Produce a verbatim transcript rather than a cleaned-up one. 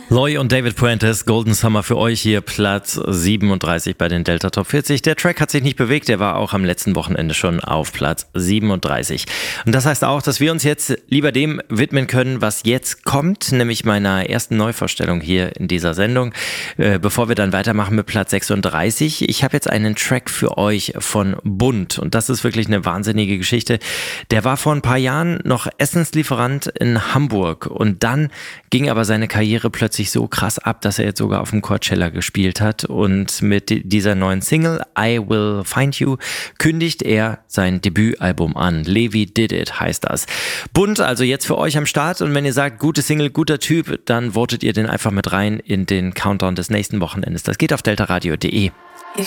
Loy und David Puentes, Golden Summer für euch hier, Platz siebenunddreißig bei den Delta Top vierzig. Der Track hat sich nicht bewegt, der war auch am letzten Wochenende schon auf Platz siebenunddreißig. Und das heißt auch, dass wir uns jetzt lieber dem widmen können, was jetzt kommt, nämlich meiner ersten Neuvorstellung hier in dieser Sendung. Äh, bevor wir dann weitermachen mit Platz sechsunddreißig, ich habe jetzt einen Track für euch von Bunt und das ist wirklich eine wahnsinnige Geschichte. Der war vor ein paar Jahren noch Essenslieferant in Hamburg und dann ging aber seine Karriere plötzlich so krass ab, dass er jetzt sogar auf dem Coachella gespielt hat und mit dieser neuen Single I Will Find You kündigt er sein Debütalbum an. Levi Did It heißt das. Bunt also jetzt für euch am Start und wenn ihr sagt, gute Single, guter Typ, dann votet ihr den einfach mit rein in den Countdown des nächsten Wochenendes. Das geht auf delta radio punkt de.